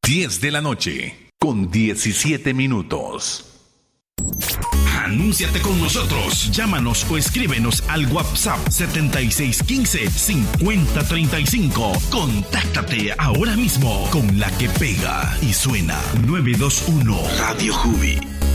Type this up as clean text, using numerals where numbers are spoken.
10 de la noche, con 17 minutos. Anúnciate con nosotros. Llámanos o escríbenos al WhatsApp 7615-5035. Contáctate ahora mismo con la que pega y suena. 921 Radio Jubi.